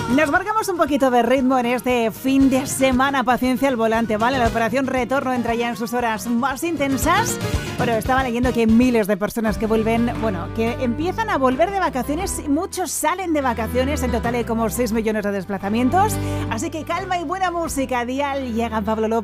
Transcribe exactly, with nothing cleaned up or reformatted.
Nos marcamos un poquito de ritmo en este fin de semana. Paciencia al volante, ¿vale? La operación retorno entra ya en sus horas más intensas. Bueno, estaba leyendo que miles de personas que vuelven, bueno, que empiezan a volver de vacaciones y muchos salen de vacaciones. En total hay como seis millones de desplazamientos. Así que calma y buena música. Dial, llega Pablo López.